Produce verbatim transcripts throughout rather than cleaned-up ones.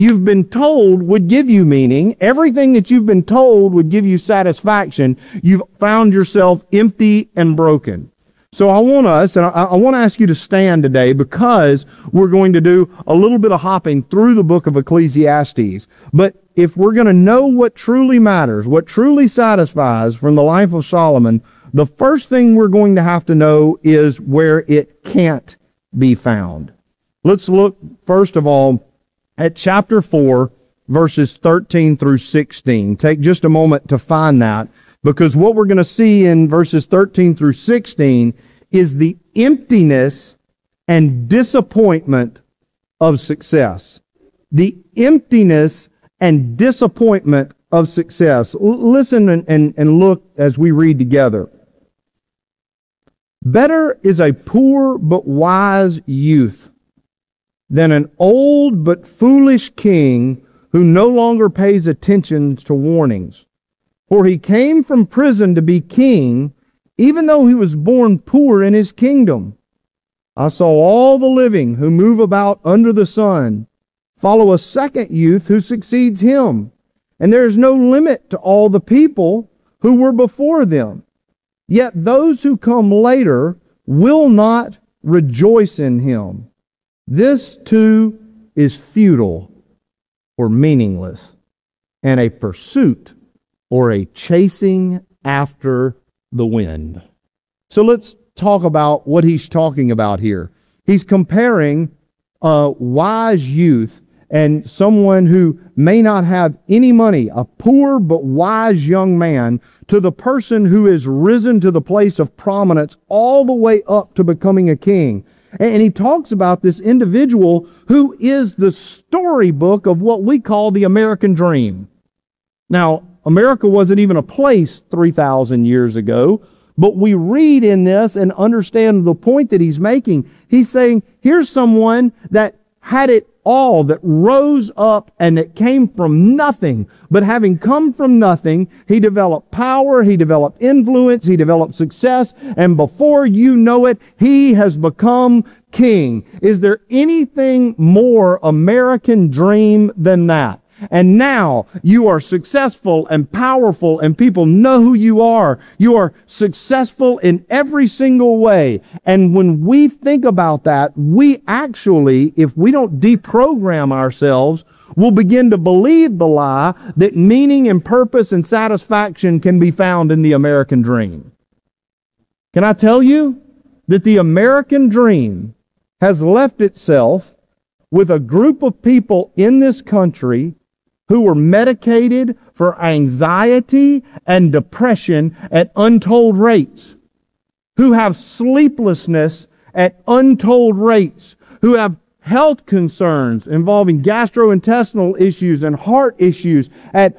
you've been told would give you meaning, everything that you've been told would give you satisfaction, you've found yourself empty and broken. So I want us, and I, I want to ask you to stand today because we're going to do a little bit of hopping through the book of Ecclesiastes. But if we're going to know what truly matters, what truly satisfies from the life of Solomon, the first thing we're going to have to know is where it can't be found. Let's look, first of all, at chapter four, verses thirteen through sixteen. Take just a moment to find that, because what we're going to see in verses thirteen through sixteen is the emptiness and disappointment of success. The emptiness and disappointment of success. L- listen and, and, and look as we read together. Better is a poor but wise youth than an old but foolish king who no longer pays attention to warnings. For he came from prison to be king, even though he was born poor in his kingdom. I saw all the living who move about under the sun follow a second youth who succeeds him, and there is no limit to all the people who were before them. Yet those who come later will not rejoice in him. This too is futile or meaningless, and a pursuit or a chasing after the wind. So let's talk about what he's talking about here. He's comparing a wise youth and someone who may not have any money, a poor but wise young man, to the person who has risen to the place of prominence all the way up to becoming a king. And he talks about this individual who is the storybook of what we call the American dream. Now, America wasn't even a place three thousand years ago, but we read in this and understand the point that he's making. He's saying, here's someone that had it all, that rose up and that came from nothing. But having come from nothing, he developed power, he developed influence, he developed success, and before you know it, he has become king. Is there anything more American dream than that? And now you are successful and powerful and people know who you are. You are successful in every single way. And when we think about that, we actually, if we don't deprogram ourselves, will begin to believe the lie that meaning and purpose and satisfaction can be found in the American dream. Can I tell you that the American dream has left itself with a group of people in this country who were medicated for anxiety and depression at untold rates, who have sleeplessness at untold rates, who have health concerns involving gastrointestinal issues and heart issues at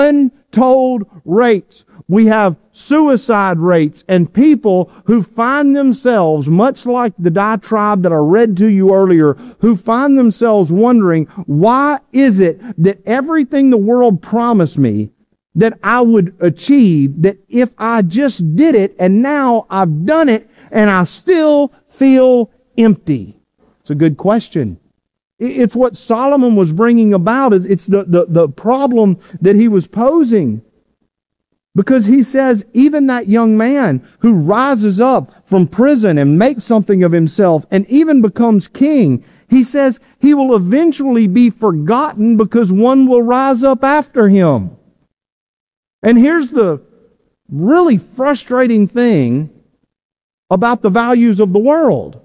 untold rates. We have suicide rates and people who find themselves, much like the diatribe that I read to you earlier, who find themselves wondering, why is it that everything the world promised me that I would achieve, that if I just did it and now I've done it and I still feel empty? It's a good question. It's what Solomon was bringing about. It's the, the, the problem that he was posing. Because he says even that young man who rises up from prison and makes something of himself and even becomes king, he says he will eventually be forgotten because one will rise up after him. And here's the really frustrating thing about the values of the world.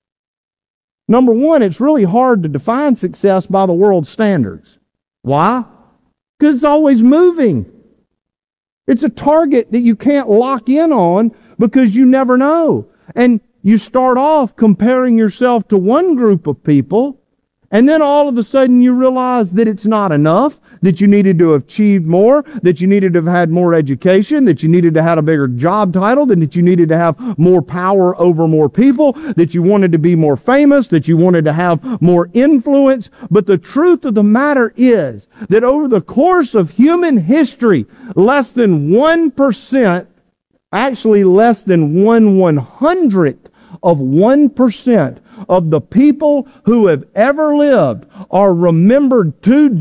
Number one, it's really hard to define success by the world's standards. Why? Because it's always moving. It's a target that you can't lock in on because you never know. And you start off comparing yourself to one group of people, and then all of a sudden you realize that it's not enough, that you needed to have achieved more, that you needed to have had more education, that you needed to have a bigger job title, that you needed to have more power over more people, that you wanted to be more famous, that you wanted to have more influence. But the truth of the matter is that over the course of human history, less than one percent, actually less than one one hundredth of one percent of the people who have ever lived are remembered to